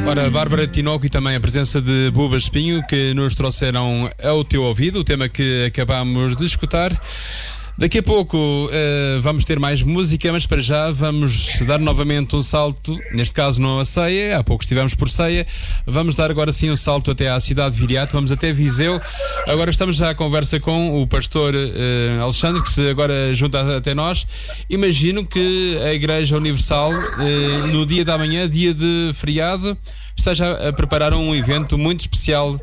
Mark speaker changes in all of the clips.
Speaker 1: Ora, Bárbara Tinoco e também a presença de Buba Espinho, que nos trouxeram ao teu ouvido o tema que acabámos de escutar. Daqui a pouco vamos ter mais música, mas para já vamos dar novamente um salto, neste caso não a Ceia, há pouco estivemos por Ceia, vamos dar agora sim um salto até à cidade de Viriato, vamos até Viseu. Agora estamos já à conversa com o pastor Alexandre, que se agora junta até nós. Imagino que a Igreja Universal, no dia da manhã, dia de feriado, está já a preparar um evento muito especial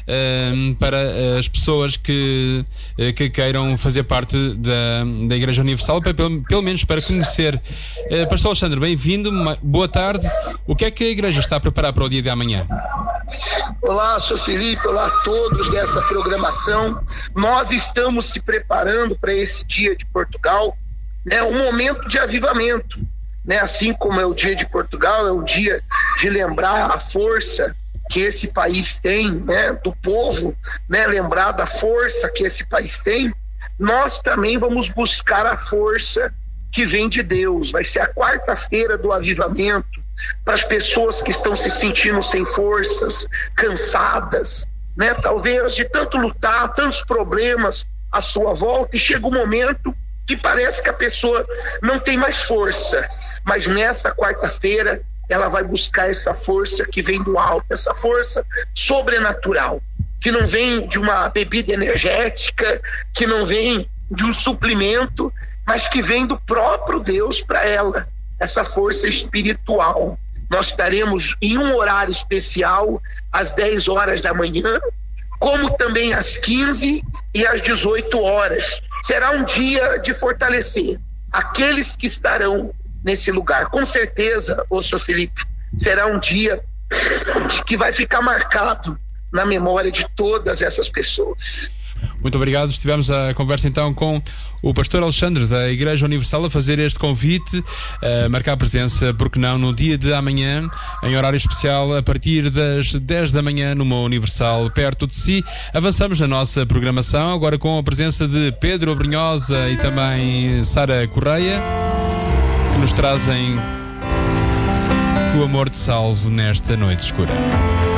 Speaker 1: para as pessoas que queiram fazer parte da Igreja Universal, pelo menos para conhecer. Pastor Alexandre, bem-vindo, boa tarde. O que é que a Igreja está a preparar para o dia de amanhã?
Speaker 2: Olá, Sr. Felipe, olá a todos dessa programação. Nós estamos se preparando para esse dia de Portugal, um momento de avivamento. Assim como é o dia de Portugal, é o dia de lembrar a força que esse país tem, do povo, lembrar da força que esse país tem. Nós também vamos buscar a força que vem de Deus. Vai ser a quarta-feira do avivamento para as pessoas que estão se sentindo sem forças, cansadas, talvez de tanto lutar, tantos problemas à sua volta, e chega um momento que parece que a pessoa não tem mais força. Mas nessa quarta-feira ela vai buscar essa força que vem do alto, essa força sobrenatural, que não vem de uma bebida energética, que não vem de um suplemento, mas que vem do próprio Deus para ela, essa força espiritual. Nós estaremos em um horário especial às 10 horas da manhã, como também às 15 e às 18 horas. Será um dia de fortalecer aqueles que estarão nesse lugar. Com certeza, Sr. Felipe, será um dia que vai ficar marcado na memória de todas essas pessoas.
Speaker 1: Muito obrigado. Estivemos a conversa então com o pastor Alexandre da Igreja Universal a fazer este convite, a marcar presença, porque não, no dia de amanhã, em horário especial, a partir das 10 da manhã, numa Universal perto de si. Avançamos na nossa programação, agora com a presença de Pedro Abrinhosa e também Sara Correia, que nos trazem o amor de salvo nesta noite escura.